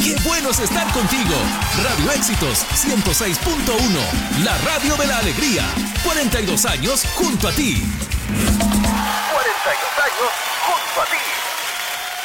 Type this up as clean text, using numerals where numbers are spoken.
¡Qué bueno es estar contigo! Radio Éxitos 106.1, la radio de la alegría. 42 años junto a ti. 42 años junto a ti.